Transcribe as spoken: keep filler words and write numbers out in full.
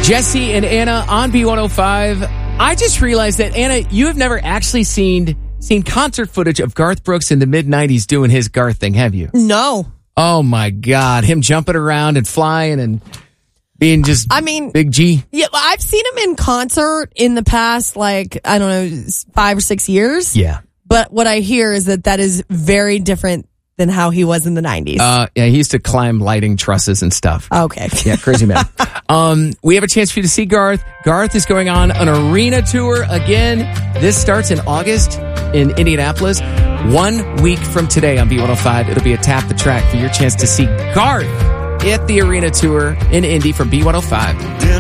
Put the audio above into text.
Jesse and Anna on B one oh five. I just realized that, Anna, you have never actually seen seen concert footage of Garth Brooks in the mid nineties doing his Garth thing, have you? No. Oh, my God. Him jumping around and flying and being just I mean, Big G. Yeah, I've seen him in concert in the past, like, I don't know, five or six years. Yeah. But what I hear is that that is very different than how he was in the nineties. Uh, yeah, he used to climb lighting trusses and stuff. Okay. Yeah, crazy man. um, we have a chance for you to see Garth. Garth is going on an arena tour again. This starts in August in Indianapolis. One week from today on B one oh five, it'll be a Tap the Track for your chance to see Garth at the arena tour in Indy from B one oh five.